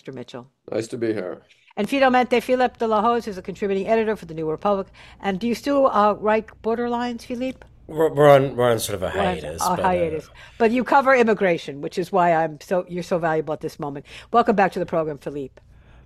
Mr. Mitchell. Nice to be here. And finalmente, Philippe de la Hoz is a contributing editor for the New Republic. And do you still write Borderlines, Philippe? We're on sort of a Well, hiatus, a but hiatus. But you cover immigration, which is why you're so valuable at this moment. Welcome back to the program, Philippe.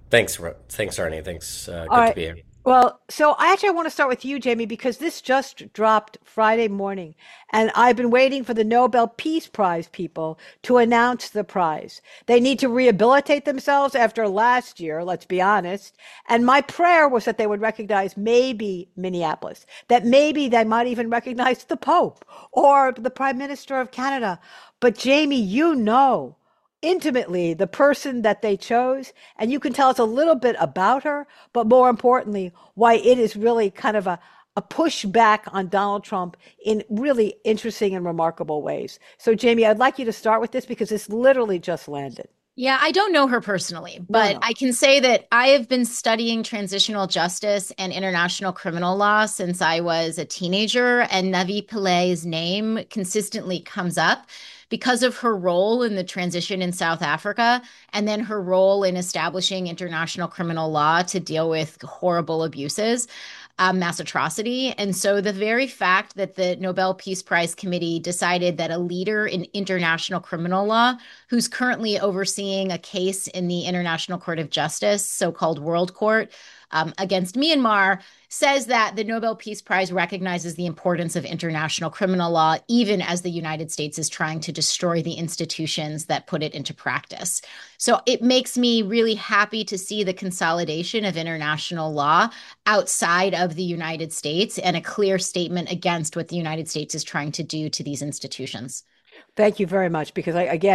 thanks, Arnie. Thanks. All Good to right. be here. Well, so I want to start with you, Jamie, because this just dropped Friday morning, and I've been waiting for the Nobel Peace Prize people to announce the prize. They need to rehabilitate themselves after last year, let's be honest. And my prayer was that they would recognize maybe Minneapolis, that maybe they might even recognize the Pope or the Prime Minister of Canada. But Jamie, you know intimately the person that they chose, and you can tell us a little bit about her, but more importantly, why it is really kind of a pushback on Donald Trump in really interesting and remarkable ways. So, Jamie, I'd like you to start with this because this literally just landed. Yeah, I don't know her personally, No, but no. I can say that I have been studying transitional justice and international criminal law since I was a teenager, and Navi Pillai's name consistently comes up because of her role in the transition in South Africa and then her role in establishing international criminal law to deal with horrible abuses, mass atrocity. And so the very fact that the Nobel Peace Prize Committee decided that a leader in international criminal law who's currently overseeing a case in the International Court of Justice, so-called World Court, against Myanmar, says that the Nobel Peace Prize recognizes the importance of international criminal law, even as the United States is trying to destroy the institutions that put it into practice. So it makes me really happy to see the consolidation of international law outside of the United States and a clear statement against what the United States is trying to do to these institutions. Thank you very much because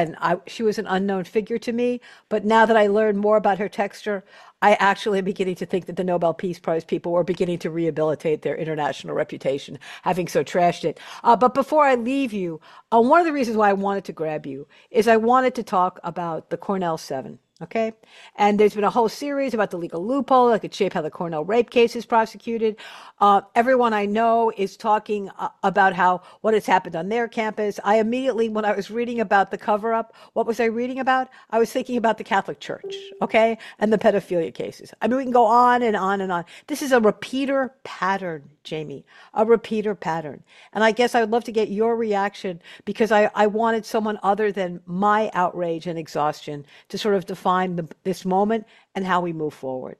she was an unknown figure to me, but now that I learned more about her texture, I actually am beginning to think that the Nobel Peace Prize people were beginning to rehabilitate their international reputation, having so trashed it. But before I leave you, one of the reasons why I wanted to grab you is I wanted to talk about the Cornell Seven. Okay. And there's been a whole series about the legal loophole that could shape how the Cornell rape case is prosecuted. Everyone I know is talking about how what has happened on their campus. I immediately, when I was reading about the cover up, what was I reading about? I was thinking about the Catholic Church, okay, and the pedophilia cases. I mean, we can go on and on and on. This is a repeater pattern, Jamie, a repeater pattern. And I guess I would love to get your reaction because I wanted someone other than my outrage and exhaustion to sort of define this moment and how we move forward.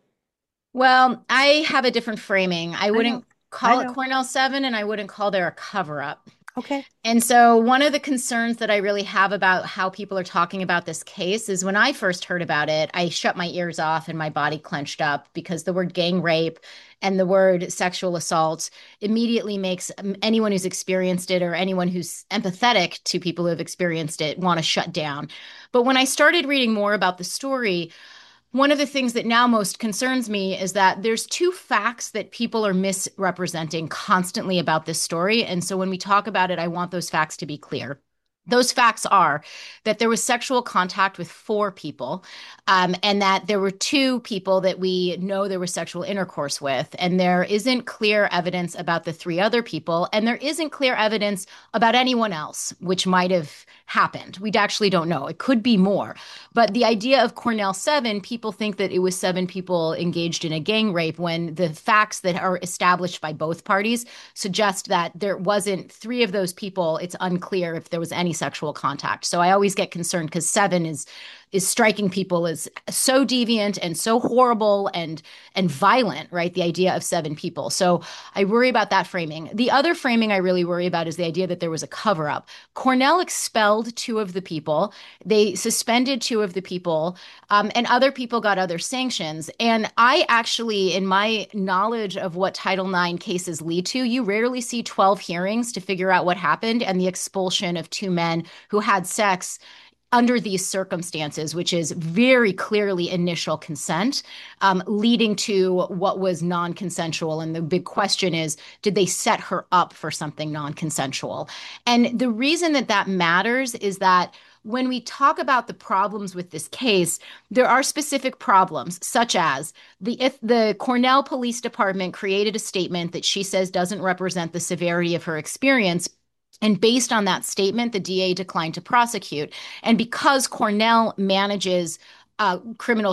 Well, I have a different framing. I I know. wouldn't I call it know. Cornell 7, and I wouldn't call there a cover up. Okay. And so, one of the concerns that I really have about how people are talking about this case is when I first heard about it, I shut my ears off and my body clenched up because the word gang rape and the word sexual assault immediately makes anyone who's experienced it or anyone who's empathetic to people who have experienced it want to shut down. But when I started reading more about the story, one of the things that now most concerns me is that there's two facts that people are misrepresenting constantly about this story. And so when we talk about it, I want those facts to be clear. Those facts are that there was sexual contact with four people, and that there were two people that we know there was sexual intercourse with. And there isn't clear evidence about the three other people, and there isn't clear evidence about anyone else, which might have happened. We actually don't know. It could be more. But the idea of Cornell 7, people think that it was seven people engaged in a gang rape when the facts that are established by both parties suggest that there wasn't three of those people. It's unclear if there was any sexual contact. So I always get concerned because seven is striking people as so deviant and so horrible and violent, right? The idea of seven people. So I worry about that framing. The other framing I really worry about is the idea that there was a cover up. Cornell expelled two of the people. They suspended two of the people, and other people got other sanctions. And I actually, in my knowledge of what Title IX cases lead to, you rarely see 12 hearings to figure out what happened and the expulsion of two men who had sex under these circumstances, which is very clearly initial consent, leading to what was non-consensual. And the big question is, did they set her up for something non-consensual? And the reason that that matters is that when we talk about the problems with this case, there are specific problems, such as if the Cornell Police Department created a statement that she says doesn't represent the severity of her experience. And based on that statement, the DA declined to prosecute. And because Cornell manages criminal